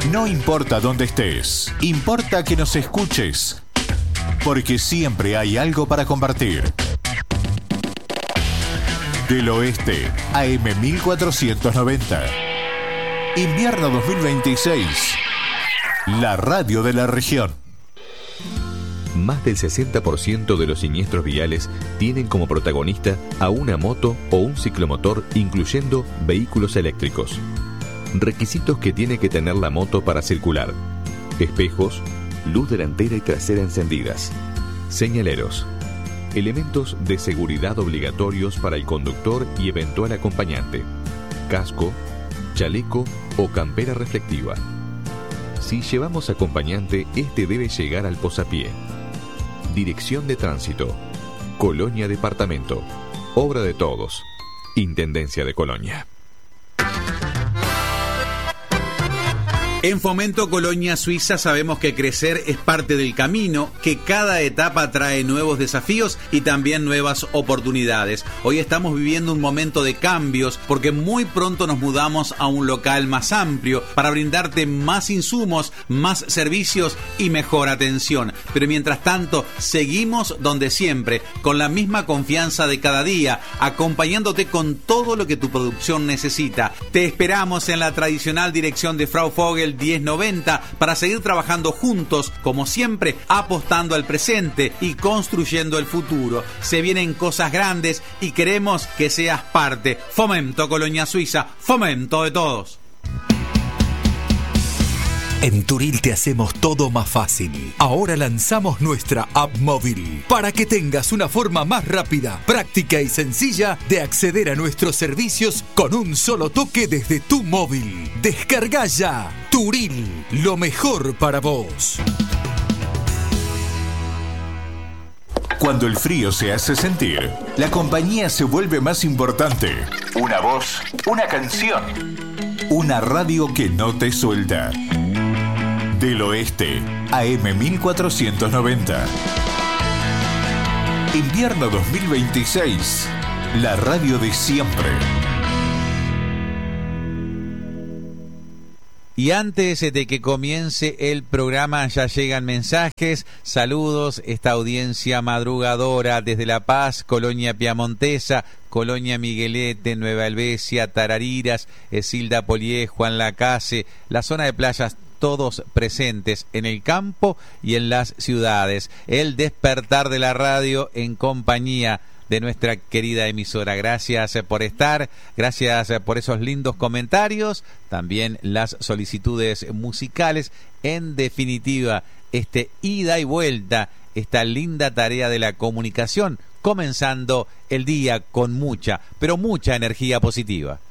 No importa dónde estés, importa que nos escuches, porque siempre hay algo para compartir. Del Oeste, AM 1490. Invierno 2026. La radio de la región. Más del 60% de los siniestros viales tienen como protagonista a una moto o un ciclomotor, incluyendo vehículos eléctricos. Requisitos que tiene que tener la moto para circular: espejos, luz delantera y trasera encendidas, señaleros, elementos de seguridad obligatorios para el conductor y eventual acompañante, casco, chaleco o campera reflectiva. Si llevamos acompañante, este debe llegar al posapié. Dirección de Tránsito, Colonia Departamento, obra de todos, Intendencia de Colonia. En Fomento Colonia Suiza sabemos que crecer es parte del camino, que cada etapa trae nuevos desafíos y también nuevas oportunidades. Hoy estamos viviendo un momento de cambios porque muy pronto nos mudamos a un local más amplio para brindarte más insumos, más servicios y mejor atención. Pero mientras tanto, seguimos donde siempre, con la misma confianza de cada día, acompañándote con todo lo que tu producción necesita. Te esperamos en la tradicional dirección de Frau Vogel 1090 para seguir trabajando juntos, como siempre, apostando al presente y construyendo el futuro. Se vienen cosas grandes y queremos que seas parte. Fomento Colonia Suiza, fomento de todos. En Turil te hacemos todo más fácil. Ahora lanzamos nuestra app móvil para que tengas una forma más rápida, práctica y sencilla de acceder a nuestros servicios con un solo toque desde tu móvil. Descarga ya Turil, lo mejor para vos. Cuando el frío se hace sentir, la compañía se vuelve más importante. Una voz, una canción, una radio que no te suelta. Del Oeste, AM 1490. Invierno 2026. La radio de siempre. Y antes de que comience el programa ya llegan mensajes, saludos, esta audiencia madrugadora desde La Paz, Colonia Piamontesa, Colonia Miguelete, Nueva Helvecia, Tarariras, Esilda Polié, Juan Lacase, la zona de playas, todos presentes en el campo y en las ciudades. El despertar de la radio en compañía de nuestra querida emisora. Gracias por estar, gracias por esos lindos comentarios, también las solicitudes musicales. En definitiva, este ida y vuelta, esta linda tarea de la comunicación, comenzando el día con mucha, pero mucha energía positiva.